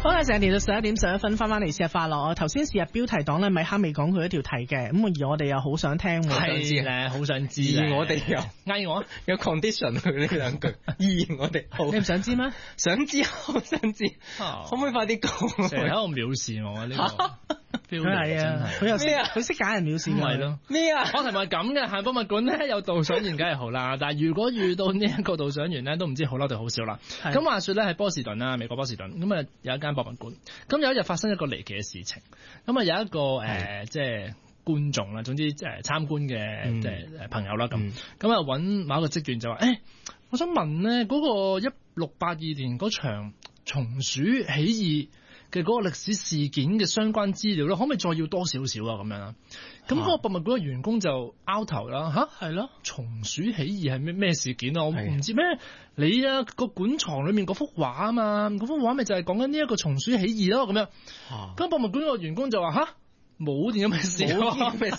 好啦，成日到11:11翻嚟試下快樂。頭先試下標題黨咧，米哈未講佢一條題嘅，咁而我哋又好想聽， 係咧，好想知咧。 而我哋又嗌我有 condition 佢呢兩句，而我哋好。 你唔想知咩？ 想知，好想知，可唔可以快啲講？ 成日喺度藐視我呢個。 佢係啊，佢又佢識揀人藐視我。 係咯咩啊？ 我題目係咁嘅，行博物館咧有導賞員梗係好啦，但係如果遇到呢一個導賞員咧，都唔知好嬲定好笑啦。咁話說咧喺波士頓啦，美國波士頓咁啊有一間博物館，咁有一日發生一個離奇嘅事情，咁啊有一個即係觀眾啦，總之參觀嘅即係朋友啦咁啊揾某一個職員就話我想問咧嗰個1682年嗰場松鼠起義嘅嗰個歷史事件嘅相關資料咧，可唔可以再要多少少啊？咁樣啦，咁嗰個博物館嘅員工就拗頭啦，係咯，松鼠起義係咩事件啊？我唔知咩，你個館藏裏面嗰幅畫啊嘛，嗰幅畫咪就係講緊呢一個松鼠起義咯，咁樣。咁博物館個員工就話冇點咁嘅事。